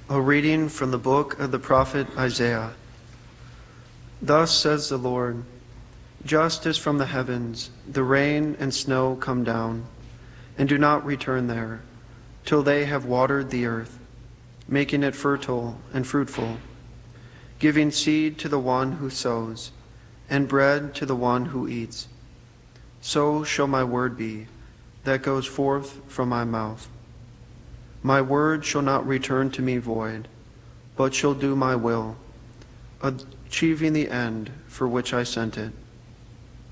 A reading from the book of the prophet Isaiah. Thus says the Lord, just as from the heavens the rain and snow come down, and do not return there, till they have watered the earth, making it fertile and fruitful, giving seed to the one who sows, and bread to the one who eats. So shall my word be that goes forth from my mouth. My word shall not return to me void, but shall do my will, achieving the end for which I sent it.